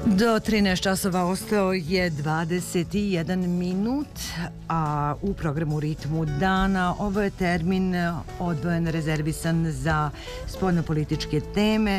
Do 13 časova ostao je 21 minut, a u programu Ritmu dana ovo je termin odvojen, rezervisan za spoljnopolitičke teme.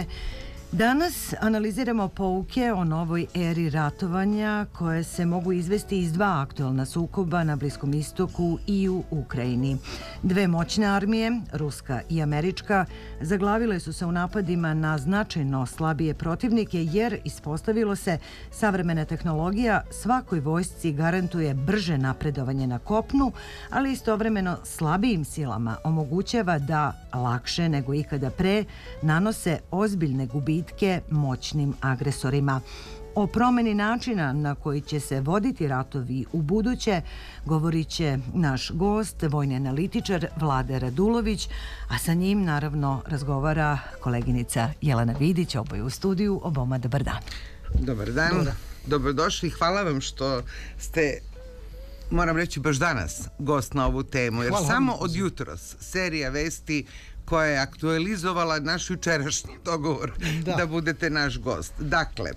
Danas analiziramo pouke o novoj eri ratovanja koje se mogu izvesti iz dva aktualna sukoba na Bliskom istoku i u Ukrajini. Dve moćne armije, ruska i američka, zaglavile su se u napadima na značajno slabije protivnike jer, ispostavilo se, savremena tehnologija svakoj vojsci garantuje brže napredovanje na kopnu, ali istovremeno slabijim silama omogućava da lakše nego ikada pre nanose ozbiljne gubitke moćnim agresorima. O promeni načina na koji će se voditi ratovi u buduće govorit će naš gost, vojni analitičar Vlade Radulović, a sa njim naravno razgovara koleginica Jelena Vidić, oboje u studiju. Oboma dobar dan. Dobar dan, dobrodošli. Hvala vam što ste, moram reći, baš danas gost na ovu temu, jer samo od jutros serija vesti koja je aktualizovala naš jučerašnji dogovor da budete naš gost. Dakle,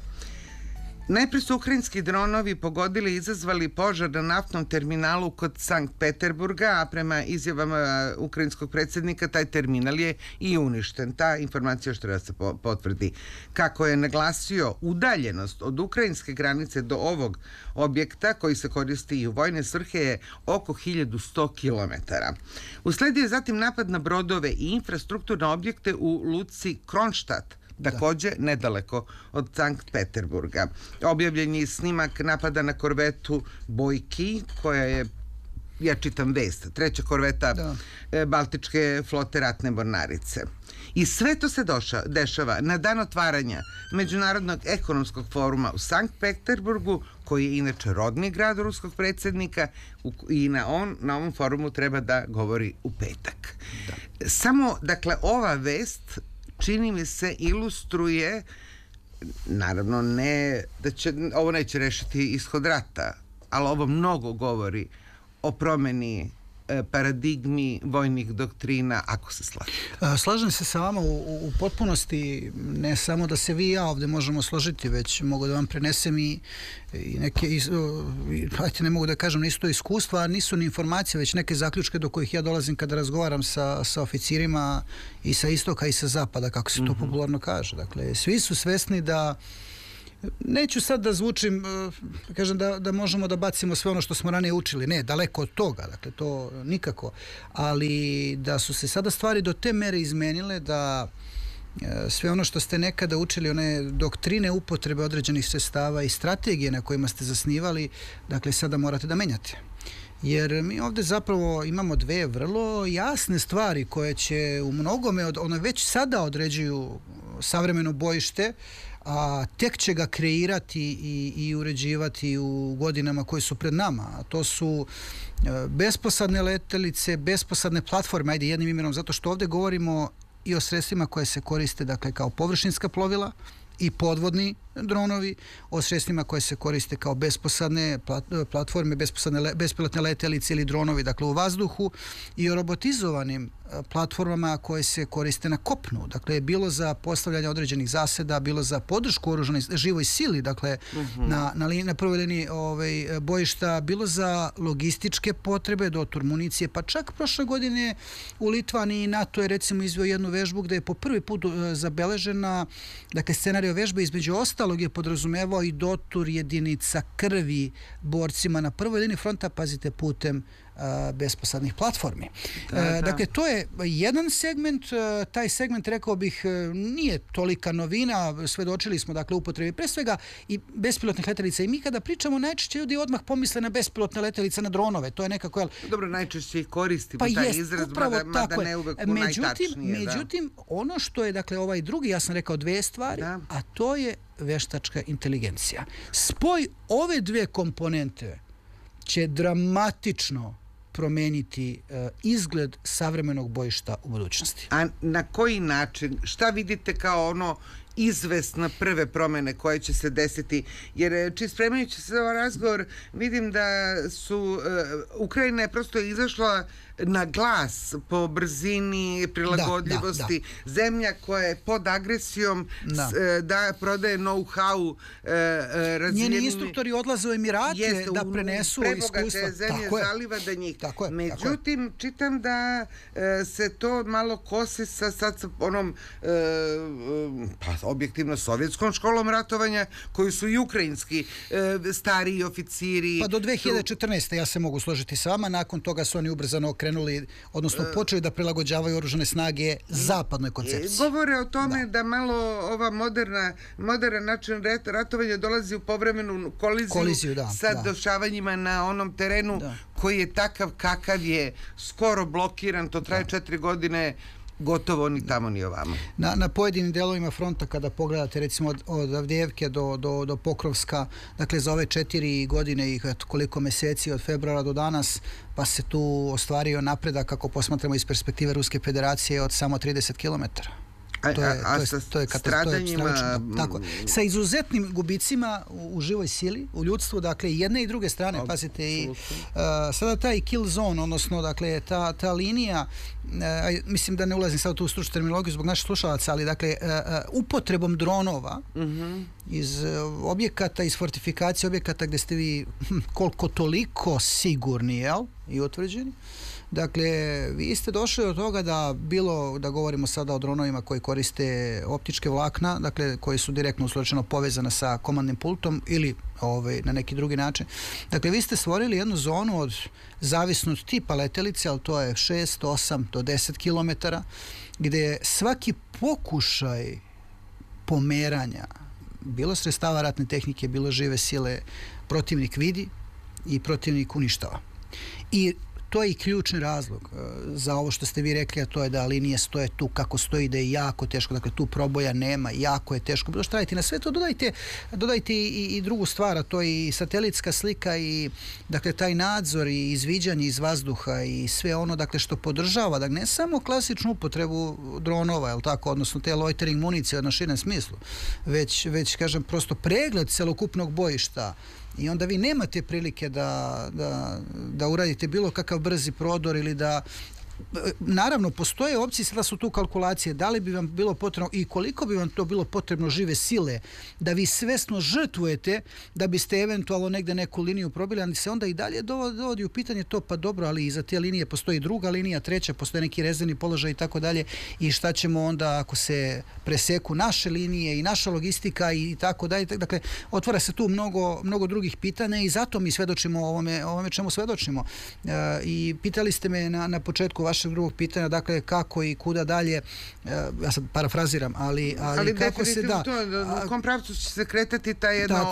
najprije su ukrajinski dronovi pogodili i izazvali požar na naftnom terminalu kod Sankt Peterburga, a prema izjavama ukrajinskog predsjednika taj terminal je i uništen. Ta informacija što treba se potvrdi. Kako je naglasio, udaljenost od ukrajinske granice do ovog objekta koji se koristi i u vojne svrhe je oko 1100 km. Usledio je zatim napad na brodove i infrastrukturne objekte u luci Kronstadt, također nedaleko od Sankt Peterburga. Objavljen je snimak napada na korvetu Bojki, koja je, ja čitam vest, treća korveta Baltičke flote ratne mornarice. I sve to se dešava na dan otvaranja Međunarodnog ekonomskog foruma u Sankt Peterburgu, koji je inače rodni grad ruskog predsjednika, i na ovom forumu treba da govori u petak. Samo, dakle, ova vest, čini mi se, ilustruje, naravno ne, ovo neće rešiti ishod rata, ali ovo mnogo govori o promeni paradigmi vojnih doktrina, ako se slažete. Slažem se sa vama u potpunosti, ne samo da se vi i ja ovdje možemo složiti, već mogu da vam prenesem i neke, ne mogu da kažem isto iskustva, nisu ni informacije, već neke zaključke do kojih ja dolazim kada razgovaram sa oficirima i sa istoka i sa zapada, kako se to popularno kaže. Dakle, svi su svesni da, neću sad da zvučim, kažem da možemo da bacimo sve ono što smo ranije učili, ne, daleko od toga, dakle to nikako, ali da su se sada stvari do te mere izmenile da sve ono što ste nekada učili, one doktrine upotrebe određenih sredstava i strategije na kojima ste zasnivali, dakle sada morate da menjate. Jer mi ovdje zapravo imamo dve vrlo jasne stvari koje će u mnogome, one već sada određuju savremeno bojište, a tek će ga kreirati i uređivati u godinama koje su pred nama. A to su besposadne letelice, besposadne platforme, ajde jednim imenom, zato što ovdje govorimo i o sredstvima koje se koriste, dakle, kao površinska plovila i podvodni dronovi, o sredstvima koje se koriste kao besposadne platforme, bespilotne letelice ili dronovi, dakle, u vazduhu, i o robotizovanim platformama koje se koriste na kopnu. Dakle, bilo za postavljanje određenih zaseda, bilo za podršku oružanoj živoj sili, dakle, na prvoj liniji bojišta, bilo za logističke potrebe, dotur municije, pa čak prošle godine u Litvaniji NATO je recimo izveo jednu vežbu gde je po prvi put zabeležena, dakle, scenario vežbe, između ostalog je podrazumevao i dotur jedinica krvi borcima na prvoj liniji fronta, pazite, putem besposadnih platformi. Dakle, to je jedan segment, taj segment, rekao bih, nije tolika novina, svedočili smo, dakle, upotrebi pre svega i bespilotnih letelica, i mi kada pričamo, najčešće ljudi odmah pomisle na bespilotne letelice, na dronove, to je nekako, dobro, najčešće i koristimo taj izraz, mada ne uvek u najtačnije. Međutim, ono što je, dakle, ovaj drugi, ja sam rekao dve stvari, a to je veštačka inteligencija. Spoj ove dve komponente će dramatično promeniti izgled savremenog bojišta u budućnosti. A na koji način? Šta vidite kao ono izvesna prve promene koje će se desiti, jer spremajući se za ovaj razgovor vidim da su Ukrajina je prosto izašla na glas po brzini, prilagodljivosti, zemlja koja je pod agresijom da prodaje know-how razvijenim. Njeni instruktori odlaze u Emirate da prenesu iskustva. Prebogate zemlje zaliva da njih. Međutim, čitam da se to malo kosi sa onom objektivno sovjetskom školom ratovanja koju su i ukrajinski stariji oficiri. Pa do 2014. ja se mogu složiti s vama, nakon toga su oni ubrzano krenuli, odnosno počeli da prilagođavaju oružane snage zapadnoj koncepciji. Govore o tome da malo ova modern način ratovanja dolazi u povremenu koliziju sa dešavanjima na onom terenu koji je takav kakav je, skoro blokiran, to traje 4 godine, gotovo ni tamo ni ovamo. Na pojedinim delovima fronta, kada pogledate recimo od Avdijevke do Pokrovska, dakle za ove 4 godine i koliko meseci od februara do danas, pa se tu ostvario napredak, kako posmatramo iz perspektive Ruske federacije, od samo 30 kilometara. To je stradanjima, sa izuzetnim gubicima u živoj sili, u ljudstvu, dakle i jedne i druge strane, pazite, i sada taj kill zone, odnosno dakle ta linija, mislim da ne ulazim sad u tu stručnu terminologiju zbog naših slušalaca, ali dakle upotrebom dronova iz objekata, iz fortifikacije objekata gdje ste vi koliko toliko sigurni, jel, i utvrđeni. Dakle, vi ste došli do toga da da govorimo sada o dronovima koji koriste optičke vlakna, dakle, koji su direktno usločeno povezana sa komandnim pultom ili na neki drugi način. Dakle, vi ste stvorili jednu zonu od zavisno od tipa letelice, ali to je 6, 8 do 10 kilometara, gdje svaki pokušaj pomeranja, bilo sredstava ratne tehnike, bilo žive sile, protivnik vidi i protivnik uništava. I to je i ključni razlog za ovo što ste vi rekli, a to je da linije stoje tu kako stoji, da je jako teško, dakle tu proboja nema, jako je teško. Bilo što radite na sve to, dodajte i drugu stvar, a to je i satelitska slika i dakle taj nadzor i izviđanje iz vazduha i sve ono dakle što podržava, dakle ne samo klasičnu upotrebu dronova, jel tako, odnosno te loitering municije na širem smislu, već kažem prosto pregled celokupnog bojišta. I onda vi nemate prilike da uradite bilo kakav brzi prodor ili da... Naravno, postoje opcije, sada su tu kalkulacije, da li bi vam bilo potrebno i koliko bi vam to bilo potrebno žive sile, da vi svesno žrtvujete da biste eventualno negde neku liniju probili, ali se onda i dalje dovodi u pitanje to, pa dobro, ali iza te linije postoji druga linija, treća, postoje neki rezervni položaj i tako dalje, i šta ćemo onda ako se preseku naše linije i naša logistika i tako dalje. Dakle, otvara se tu mnogo drugih pitanja i zato mi svedočimo ovome čemu svedočimo. I pitali ste me na početku vašeg drugog pitanja, dakle kako i kuda dalje, ja sad parafraziram, ali kako se da... U kom pravcu će se kretati ta jedna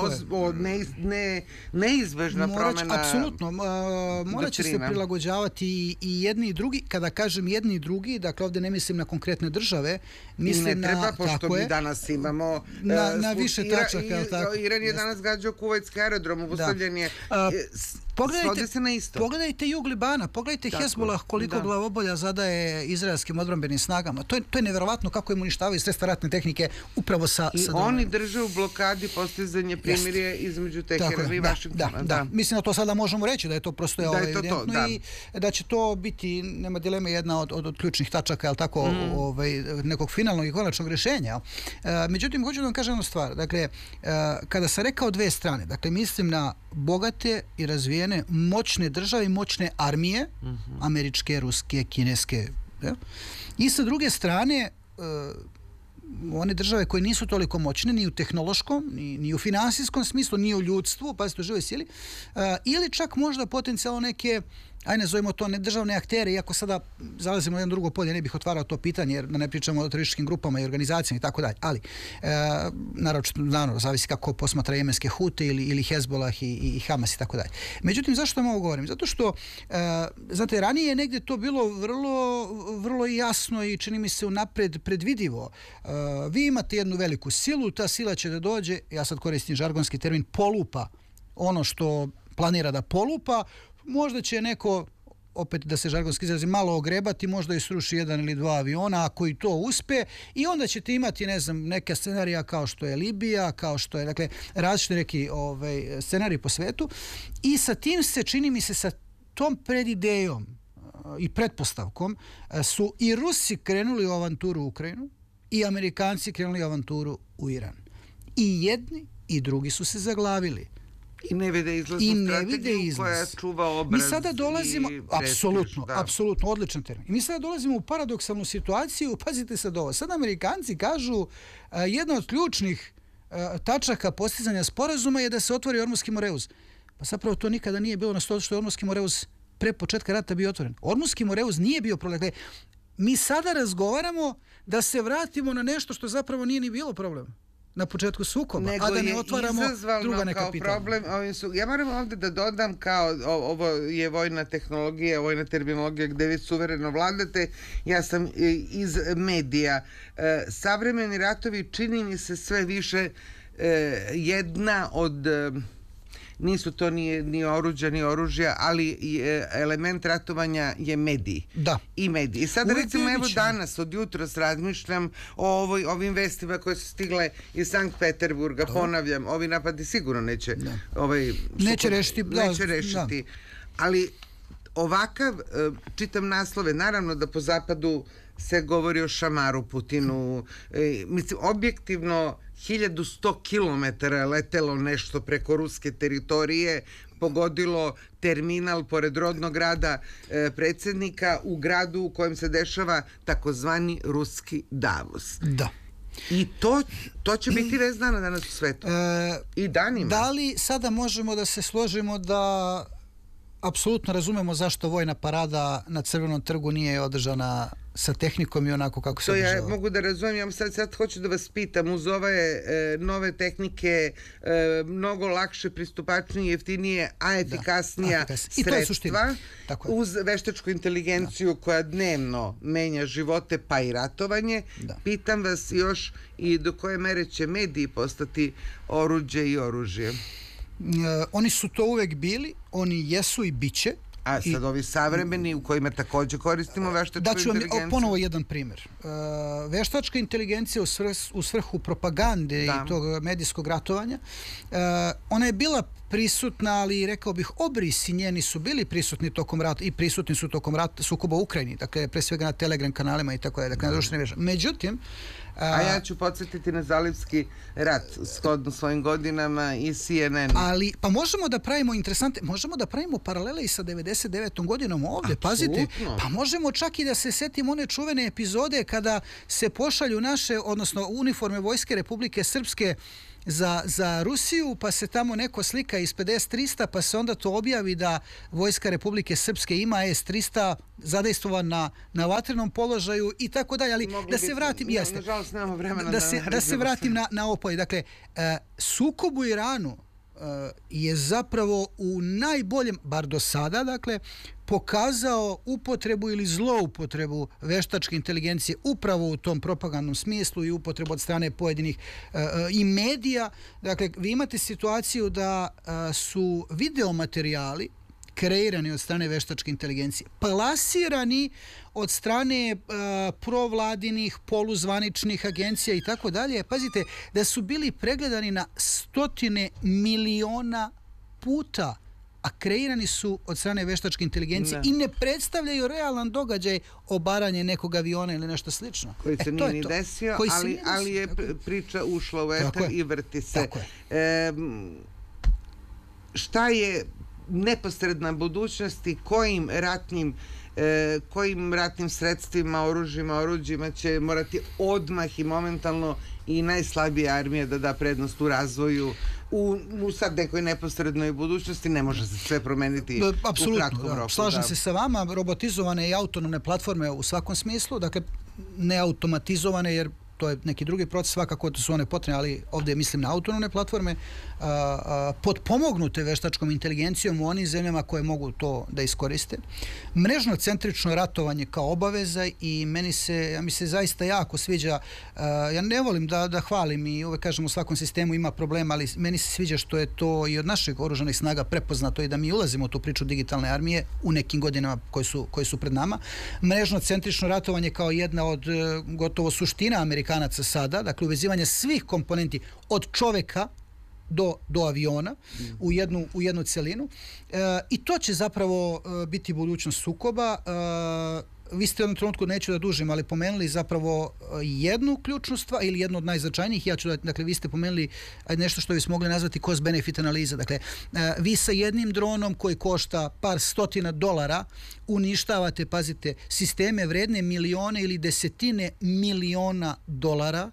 neizbežna promjena? Apsolutno, morat će se prilagođavati i jedni i drugi. Kada kažem jedni i drugi, dakle ovdje ne mislim na konkretne države, mislim na... Ne treba, pošto mi danas imamo... Na više tačaka. Iran je danas gađao kuvajtski aerodrom, upostavljen je... Pogledajte jug Libana, pogledajte Hezbollah koliko glavobolja zadaje izraelskim odbrambenim snagama. To je nevjerovatno kako im uništavaju sredstva ratne tehnike upravo sa I oni drže u blokadi postizanje primirje između Teherana i Vašingtona. Da. Mislim da to sada možemo reći da je to prosto evidentno i da će to biti, nema dileme, jedna od ključnih tačaka, jel tako, nekog finalnog i konačnog rješenja. Međutim, hoću da vam kažem jednu stvar. Dakle, kada sam rekao dve strane, dakle, mislim na bogate i razvijene moćne države i moćne armije, američke, ruske, kineske. I sa druge strane, one države koje nisu toliko moćne ni u tehnološkom, ni u finansijskom smislu, ni u ljudstvu, pazite, u živoj sili, ili čak možda potencijalno neke, ajde nazovimo to, nedržavne aktere, iako sada zalazimo u jedno drugo polje, ne bih otvarao to pitanje, jer da ne pričamo o terorističkim grupama i organizacijama i tako dalje, ali naravno, zavisi kako posmatra jemenske Hute ili Hezbollah i Hamas i tako dalje. Međutim, zašto vam ovo govorim? Zato što, znate, ranije je negdje to bilo vrlo jasno i čini mi se unapred predvidivo. Vi imate jednu veliku silu, ta sila će da dođe, ja sad koristim žargonski termin, polupa ono što planira da polupa, možda će neko opet da se žargonski izrazi, malo ogrebati, možda i sruši jedan ili dva aviona, ako i to uspe, i onda ćete imati, ne znam, neka scenarija kao što je Libija, kao što je, dakle, različiti neki scenariji po svetu, i sa tim se, čini mi se, sa tom predidejom i pretpostavkom su i Rusi krenuli u avanturu u Ukrajinu i Amerikanci krenuli u avanturu u Iran. I jedni i drugi su se zaglavili. I ne vide izlaznu strategiju koja čuva obraz. Mi sada dolazimo, apsolutno, odličan termin. I mi sada dolazimo u paradoksalnu situaciju, pazite sad ovo. Sad Amerikanci kažu jedna od ključnih tačaka postizanja sporazuma je da se otvori Ormuski Moreuz. Pa zapravo to nikada nije bilo na stolu što je Ormuski Moreuz pre početka rata bio otvoren. Ormuski Moreuz nije bio problem. Dakle, mi sada razgovaramo da se vratimo na nešto što zapravo nije ni bilo problem na početku sukoba, a da ne otvaramo druga neka pitanja. Problem, ja moram ovdje da dodam, kao ovo je vojna tehnologija, vojna terminologija gde vi suvereno vladate. Ja sam iz medija. Savremeni ratovi, čini mi se, sve više jedna od... Nisu to ni oruđa, ni oružja, ali element ratovanja je mediji. Da. I mediji. I sad recimo, evo danas, od jutros razmišljam o ovim vestima koje su stigle iz Sankt Peterburga. Ponavljam, ovi napadi sigurno neće rešiti. Ali ovakav, čitam naslove, naravno da po zapadu se govori o šamaru Putinu. Mislim, objektivno 1100 kilometara je letelo nešto preko ruske teritorije, pogodilo terminal pored rodnog grada predsjednika u gradu u kojem se dešava takozvani ruski Davos. Da. I to će biti vez dana danas u svetu. I danima. Da li sada možemo da se složimo da apsolutno razumemo zašto vojna parada na Crvenom trgu nije održana sa tehnikom i onako kako se održava? To ja mogu da razumijem. Sad hoću da vas pitam, uz ove nove tehnike mnogo lakše, pristupačnije, jeftinije, a efikasnija sredstva, uz veštačku inteligenciju koja dnevno menja živote pa i ratovanje, pitam vas još i do koje mere će mediji postati oruđe i oružje? Oni su to uvek bili, oni jesu i bit će. A sad ovi savremeni u kojima također koristimo veštačku inteligenciju? Daću vam ponovo jedan primjer. Veštačka inteligencija u svrhu propagande i tog medijskog ratovanja, ona je bila prisutna, ali rekao bih obrisi njeni su bili prisutni tokom rata i prisutni su tokom sukoba u Ukrajini, dakle pre svega na Telegram kanalima i tako dalje, dakle na društvenim mrežama. Međutim, a ja ću podsjetiti na Zalivski rat shodno svojim godinama i CNN. Ali, pa možemo da pravimo interesante, možemo da pravimo paralele i sa 99. godinom ovdje, pazite. Pa možemo čak i da se setimo one čuvene epizode kada se pošalju naše, odnosno uniforme Vojske Republike Srpske za Rusiju, pa se tamo neko slika iz 50-300, pa se onda to objavi da Vojska Republike Srpske ima S-300 zadejstvovan na vatrenom položaju i tako dalje, ali da se vratim, nažalost nemamo vremena da se vratim na opoj. Dakle, sukob u Iranu je zapravo u najboljem, bar do sada, dakle, pokazao upotrebu ili zloupotrebu veštačke inteligencije upravo u tom propagandnom smislu i upotrebu od strane pojedinih i medija. Dakle, vi imate situaciju da su videomaterijali kreirani od strane veštačke inteligencije, plasirani od strane provladinih, poluzvaničnih agencija i tako dalje. Pazite, da su bili pregledani na 100 miliona puta, a kreirani su od strane veštačke inteligencije i ne predstavljaju realan događaj obaranje nekog aviona ili nešto slično. Koji se nije ni desio, ali je priča ušla u eter i vrti se. Šta je neposredna budućnost i kojim ratnim sredstvima, oruđima će morati odmah i momentalno i najslabija armija da da prednost u razvoju u sad nekoj neposrednoj budućnosti? Ne može se sve promeniti u kratkom roku. Slažem se sa vama, robotizovane i autonomne platforme u svakom smislu, dakle ne automatizovane jer to je neki drugi proces, svakako su one potrebne, ali ovdje mislim na autonomne platforme, potpomognute veštačkom inteligencijom u onim zemljama koje mogu to da iskoriste. Mrežno-centrično ratovanje kao obaveza i mi se zaista jako sviđa, ja ne volim da hvalim i uvek kažem u svakom sistemu ima problema, ali meni se sviđa što je to i od naših oružanih snaga prepoznato i da mi ulazimo u tu priču digitalne armije u nekim godinama koji su pred nama. Mrežno-centrično ratovanje kao jedna od gotovo suština Amerikanaca sada, dakle uvezivanje svih komponenti od čoveka do aviona u jednu celinu. I to će zapravo biti budućnost sukoba. Vi ste u jednom trenutku, neću da dužim, ali pomenuli zapravo jednu ključnu stvar ili jednu od najznačajnijih. Dakle, vi ste pomenuli nešto što bismo mogli nazvati cost-benefit analiza. Dakle, vi sa jednim dronom koji košta par stotina dolara uništavate, pazite, sisteme vredne milione ili desetine miliona dolara.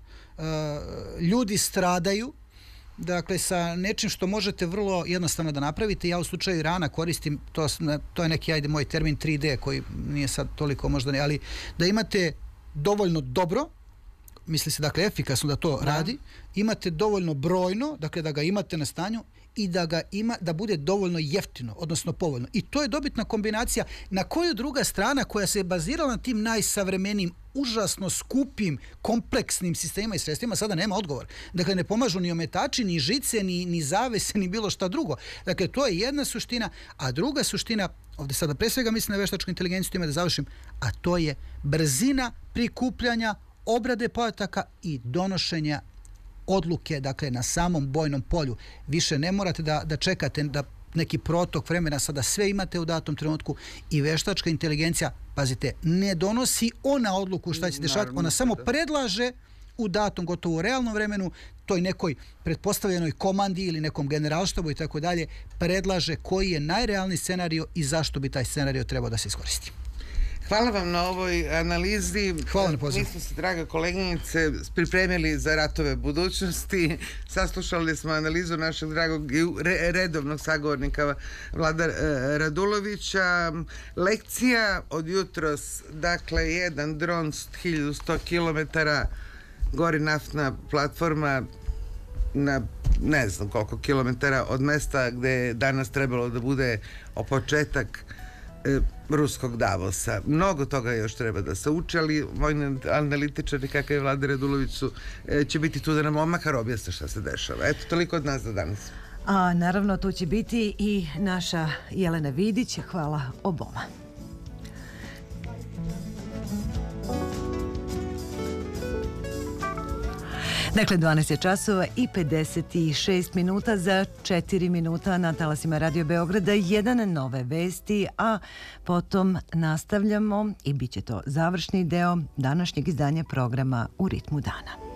Ljudi stradaju, dakle, sa nečim što možete vrlo jednostavno da napravite. Ja u slučaju Irana koristim, to je neki, moj termin 3D, koji nije sad toliko možda ne, ali da imate dovoljno dobro, misli se dakle efikasno da to radi, imate dovoljno brojno, dakle da ga imate na stanju i da bude dovoljno jeftino, odnosno povoljno. I to je dobitna kombinacija na koju druga strana koja se je bazirala na tim najsavremenijim, užasno skupim, kompleksnim sistemima i sredstvima sada nema odgovor. Dakle, ne pomažu ni ometači, ni žice, ni zavese, ni bilo šta drugo. Dakle, to je jedna suština, a druga suština, ovdje sada pre svega mislim na veštačku inteligenciju, time da završim, a to je brzina prikupljanja, obrade podataka i donošenja odluke, dakle, na samom bojnom polju. Više ne morate da čekate da neki protok vremena, sada sve imate u datom trenutku i veštačka inteligencija, pazite, ne donosi ona odluku šta će se dešavati, ona samo predlaže u datom, gotovo u realnom vremenu, toj nekoj pretpostavljenoj komandi ili nekom generalštabu i tako dalje, predlaže koji je najrealniji scenario i zašto bi taj scenario trebao da se iskoristi. Hvala vam na ovoj analizi. Hvala na pozivu. Mi smo se, draga koleginice, pripremili za ratove budućnosti. Saslušali smo analizu našeg dragog redovnog sagovornika Vlada Radulovića. Lekcija od jutros, dakle, jedan dron 1100 km, gori naftna platforma na ne znam koliko kilometara od mesta gde je danas trebalo da bude početak ruskog Davosa. Mnogo toga još treba da se uči, ali vojni analitičari kakav je Vlada Radulović će biti tu da nam omakar objasne šta se dešava. Eto, toliko od nas za danas. A naravno tu će biti i naša Jelena Vidić. Hvala oboma. Dakle, 12 je časova i 56 minuta, za 4 minuta na talasima Radio Beograda, jedan nove vesti, a potom nastavljamo i bit će to završni deo današnjeg izdanja programa U ritmu dana.